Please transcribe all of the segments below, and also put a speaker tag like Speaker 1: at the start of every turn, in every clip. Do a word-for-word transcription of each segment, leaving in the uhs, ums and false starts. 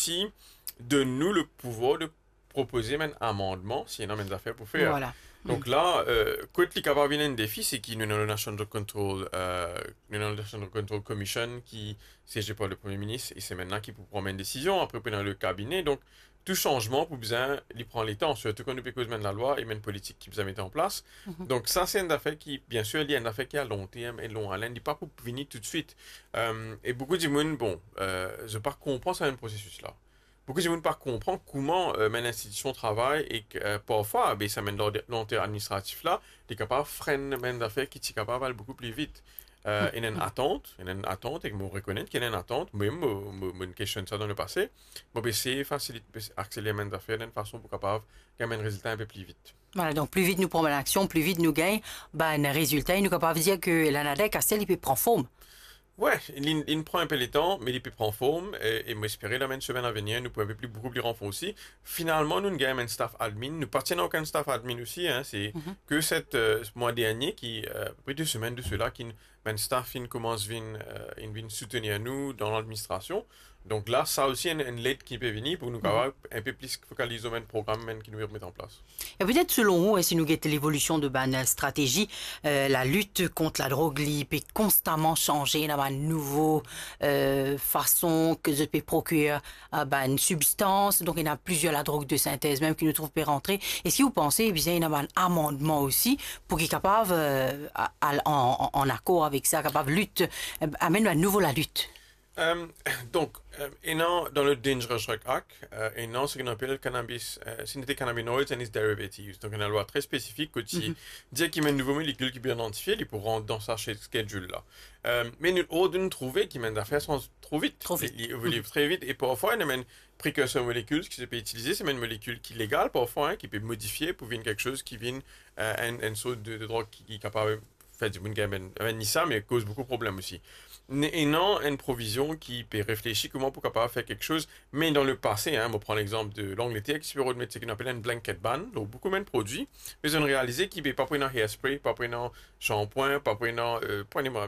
Speaker 1: aussi donne-nous le pouvoir de proposer un amendement s'il y a une affaire pour faire.
Speaker 2: Voilà.
Speaker 1: Donc là, euh, quand il est capable d'un défi, c'est qu'il y a une National Control, euh, une National Control Commission qui siège par le Premier ministre et c'est maintenant qu'il peut prendre une décision, après dans le cabinet. Donc, tout changement, pour besoin, il prend les temps, surtout quand nous peut causer la loi et une politique qui vous a mis en place.
Speaker 2: Mhm.
Speaker 1: Donc, ça, c'est une affaire qui, bien sûr, il y a une affaire qui a long terme et long haleine, il n'est pas pour venir tout de suite. Euh, et beaucoup de gens, bon, euh, je ne pas comprendre ce processus-là. Beaucoup de gens ne pas comprendre comment euh, une institution travaille et que euh, parfois, ben, ça mène dans le long terme administratif là, tu es capable de freiner une affaire qui est capable d'aller beaucoup plus vite. Euh, il y a une attente, il y a une attente, et que je reconnais qu'il y a une attente, même, je me questionne ça dans le passé, je vais essayer de faciliter, accélérer les affaires d'une façon pour capable gagner un résultat un peu plus vite.
Speaker 2: Voilà, donc plus vite nous prenons l'action, plus vite nous gagnons, ben, un résultat, il nous capable de dire que l'ANADEC, à celle, il peut prendre forme.
Speaker 1: Ouais, il, il prend un peu de temps, mais il peut prendre forme et, et m'espérer la semaine à venir, nous pouvons un peu plus, beaucoup plus renforcer. Finalement, nous avons un staff admin, nous partenons aucun staff admin aussi, hein, c'est
Speaker 2: Mhm.
Speaker 1: que cette, euh, ce mois dernier, qui, euh, à peu près deux semaines de cela, qui, un staff il commence à venir, euh, il vient soutenir nous dans l'administration. Donc là, ça aussi, une, une lettre qui peut venir pour nous
Speaker 2: Mhm.
Speaker 1: avoir un peu plus focaliser sur le programme même qui nous remet en place.
Speaker 2: Et peut-être selon vous, si nous guettons l'évolution de ben, stratégie, euh, la lutte contre la drogue li peut constamment changer dans une nouvelle euh, façon que je peux procurer euh, ben, une substance. Donc il y en a plusieurs la drogue de synthèse même qui nous trouvent peut rentrer. Est-ce que vous pensez eh bien, il y a un amendement aussi pour qu'il soit capable, euh, à, à, en, en accord avec ça, capable de lutte, euh, amène à nouveau la lutte?
Speaker 1: Euh, donc, euh, et non, dans le Dangerous Drug Act, euh, et non, ce qu'on appelle le cannabis, euh, synthetic cannabinoids and its derivatives. Donc, une loi très spécifique qui
Speaker 2: Mhm.
Speaker 1: dit qu'il y a une nouvelle molécule qui peut identifier, il pour rentrer dans sa schedule-là. Euh, mais nous, on doit trouver qui mène d'affaires sans trop vite.
Speaker 2: Trop vite.
Speaker 1: Il évolue très vite, et parfois, il y a une précurseur molécule qui se peut utiliser, c'est une molécule qui est légale, parfois, hein, qui peut modifier pour venir quelque chose qui vient, euh, un, un sorte de, de drogue qui, qui est capable de faire du monde, ni ça, mais cause beaucoup de problèmes aussi. Et non une provision qui peut réfléchir comment pour capable faire quelque chose. Mais dans le passé, hein, on prend l'exemple de l'Angleterre qui se peut remettre ce qu'on appelle un blanket ban, donc beaucoup moins de produits, mais on réalisé qu'il ne peut pas prendre un hairspray, pas prendre un shampoing, pas prendre euh, prenez-moi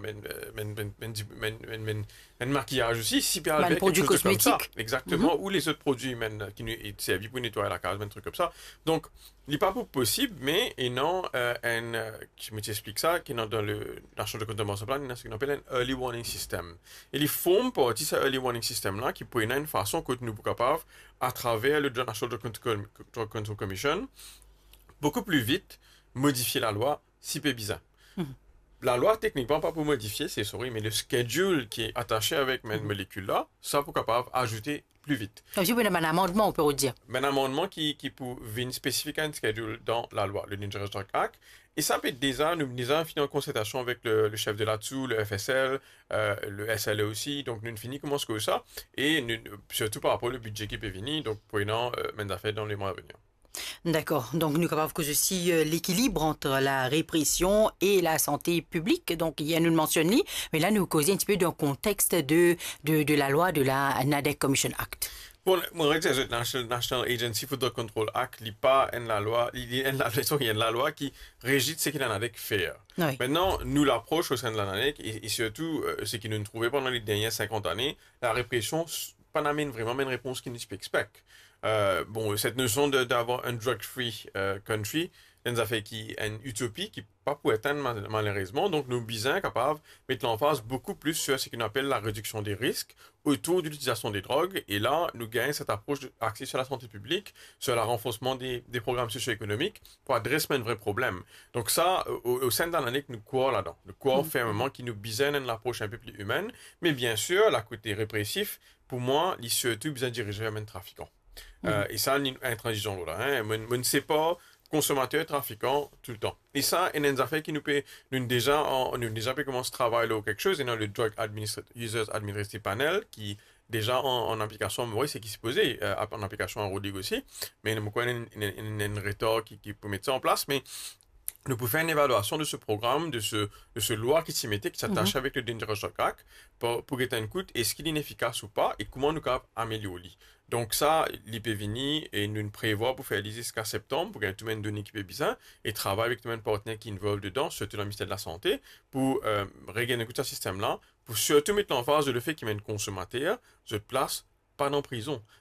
Speaker 1: un maquillage aussi, si peut
Speaker 2: Ben,
Speaker 1: quelque
Speaker 2: produits
Speaker 1: chose de comme ça.
Speaker 2: cosmétiques.
Speaker 1: Exactement, ou les autres produits même, qui nous servent pour nettoyer la case, un truc comme ça. Donc, il n'est pas possible, mais et non, euh, un, euh, je me t'explique ça, qui est dans le National de Contamination Plan, il y a ce qu'on appelle un early warning system. Et les formes pour utiliser ce early warning system là, qui peut être une façon que nous sommes capables, à travers le National Drug Control Commission, beaucoup plus vite, modifier la loi si peu bizarre.
Speaker 2: Mhm.
Speaker 1: La loi, techniquement, pas pour modifier, c'est sorry, mais le schedule qui est attaché avec cette
Speaker 2: Mhm.
Speaker 1: molécule-là, ça, pour capable ajouter plus vite.
Speaker 2: Comme si vous avez un amendement, on peut vous dire.
Speaker 1: Mais un amendement qui, qui peut venir spécifier un schedule dans la loi, le Dangerous Drug Act. Et ça peut être déjà, nous déjà fini en concertation avec le, le chef de l'A T S U, le F S L, euh, le S L E aussi. Donc, nous finissons comment ce que ça. Et nous, surtout par rapport au budget qui peut venir, donc, pour une an, euh, même d'affaires dans les mois à venir.
Speaker 2: D'accord. Donc, nous sommes capables que aussi euh, l'équilibre entre la répression et la santé publique. Donc, il y a nous le mentionne, mais là, nous causons un petit peu d'un contexte de, de, de la loi de la NADEC Commission Act.
Speaker 1: Bon, mon règle, c'est le National, National Agency for Drug Control Act, il n'y a pas une la loi, il y a une la, il y a une la loi qui régit ce qu'il en a avec faire.
Speaker 2: Oui.
Speaker 1: Maintenant, nous l'approche au sein de la NADEC et, et surtout, euh, ce qui nous trouvait pendant les dernières cinquante années, la répression, pas n'amène vraiment une réponse qui nous expect. Euh, bon, cette notion d'avoir un drug-free uh, country, nous a fait qui une utopie qui pas pour atteindre malheureusement. Donc, nous sommes capables de mettre l'emphase beaucoup plus sur ce qu'on appelle la réduction des risques autour de l'utilisation des drogues. Et là, nous gagnons cette approche axée sur la santé publique, sur le renforcement des, des programmes socio-économiques pour adresser un vrai problème. Donc ça, au, au sein de l'année, nous courons là-dedans. Nous courons fermement qui nous bisonne une approche un peu plus humaine. Mais bien sûr, la côté répressif, pour moi, il surtout besoin de diriger vers un trafiquant. Mm-hmm. Euh, et ça, c'est intransigeant là. Hein. Je ne sais pas consommateurs, trafiquants, tout le temps. Et ça, il y a des affaires qui nous paient, nous déjà, on, nous déjà peut commencer à travailler là ou quelque chose, et dans le Drug Administrat Users Administrative Panel, qui déjà en, en application, moi, c'est qui s'est posé, euh, en application en Rodig aussi, mais il y a une, une, une rhétorique qui, qui peut mettre ça en place, mais nous pouvons faire une évaluation de ce programme, de ce, de ce loi qui s'y mettait, qui s'attache mm-hmm. avec le Dangerous Drug Act, pour, pour être un coup, est-ce qu'il est inefficace ou pas, et comment nous pouvons améliorer. Donc ça, l'I P V N I et nous prévoit pour faire l'I S jusqu'à septembre, pour gagner tout le monde données qui peut bien, et travailler avec tout le monde partenaire qui involve dedans, surtout dans le ministère de la Santé, pour euh, régler ce système-là, pour surtout mettre en phase le fait qu'il y a un consommateur, de place, pas en prison.